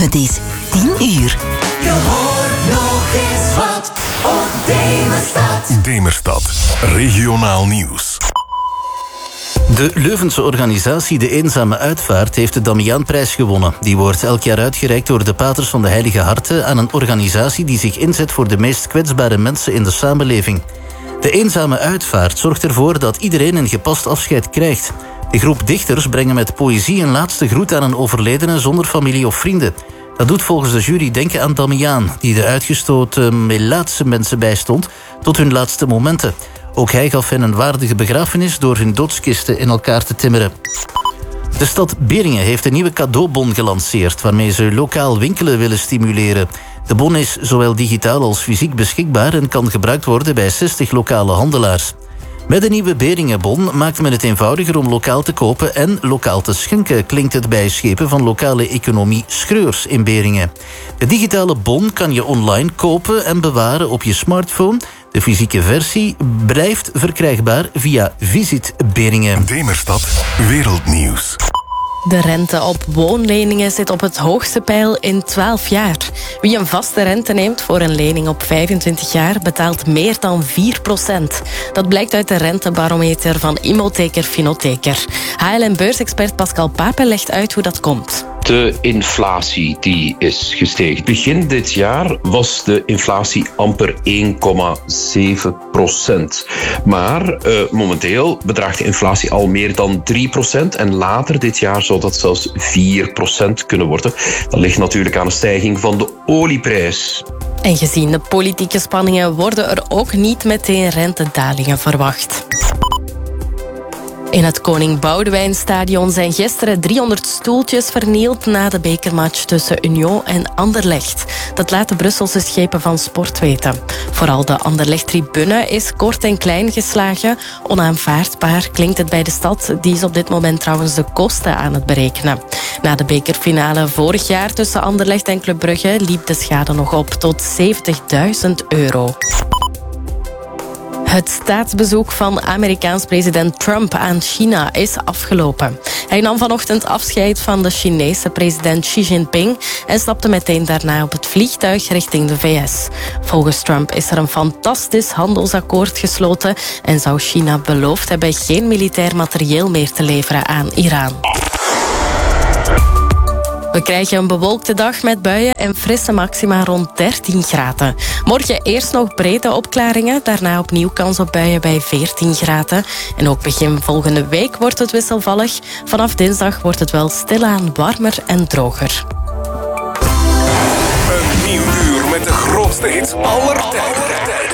Het is 10 uur. Je hoort nog eens wat op Demerstad. Demerstad, regionaal nieuws. De Leuvense organisatie De Eenzame Uitvaart heeft de Damiaanprijs gewonnen. Die wordt elk jaar uitgereikt door de paters van de Heilige Harten aan een organisatie die zich inzet voor de meest kwetsbare mensen in de samenleving. De Eenzame Uitvaart zorgt ervoor dat iedereen een gepast afscheid krijgt. De groep dichters brengen met poëzie een laatste groet aan een overledene zonder familie of vrienden. Dat doet volgens de jury denken aan Damiaan, die de uitgestoten Melaatse mensen bijstond tot hun laatste momenten. Ook hij gaf hen een waardige begrafenis door hun doodskisten in elkaar te timmeren. De stad Beringen heeft een nieuwe cadeaubon gelanceerd waarmee ze lokaal winkelen willen stimuleren. De bon is zowel digitaal als fysiek beschikbaar en kan gebruikt worden bij 60 lokale handelaars. Met de nieuwe Beringenbon maakt men het eenvoudiger om lokaal te kopen en lokaal te schenken, klinkt het bij schepen van lokale economie Schreurs in Beringen. De digitale bon kan je online kopen en bewaren op je smartphone. De fysieke versie blijft verkrijgbaar via Visit Beringen. Demerstad, wereldnieuws. De rente op woonleningen zit op het hoogste peil in 12 jaar. Wie een vaste rente neemt voor een lening op 25 jaar betaalt meer dan 4%. Dat blijkt uit de rentebarometer van Immotheker Finotheker. HLM-beursexpert Pascal Pape legt uit hoe dat komt. De inflatie die is gestegen. Begin dit jaar was de inflatie amper 1,7%. Maar momenteel bedraagt de inflatie al meer dan 3%. En later dit jaar zou dat zelfs 4% kunnen worden. Dat ligt natuurlijk aan de stijging van de olieprijs. En gezien de politieke spanningen worden er ook niet meteen rentedalingen verwacht. In het Koning Boudewijnstadion zijn gisteren 300 stoeltjes vernield na de bekermatch tussen Union en Anderlecht. Dat laat de Brusselse schepen van sport weten. Vooral de Anderlecht-tribune is kort en klein geslagen. Onaanvaardbaar klinkt het bij de stad. Die is op dit moment trouwens de kosten aan het berekenen. Na de bekerfinale vorig jaar tussen Anderlecht en Club Brugge liep de schade nog op tot €70.000. Het staatsbezoek van Amerikaans president Trump aan China is afgelopen. Hij nam vanochtend afscheid van de Chinese president Xi Jinping en stapte meteen daarna op het vliegtuig richting de VS. Volgens Trump is er een fantastisch handelsakkoord gesloten en zou China beloofd hebben geen militair materieel meer te leveren aan Iran. We krijgen een bewolkte dag met buien en frisse maxima rond 13 graden. Morgen eerst nog brede opklaringen, daarna opnieuw kans op buien bij 14 graden. En ook begin volgende week wordt het wisselvallig. Vanaf dinsdag wordt het wel stilaan warmer en droger. Een nieuw uur met de grootste hits aller tijden.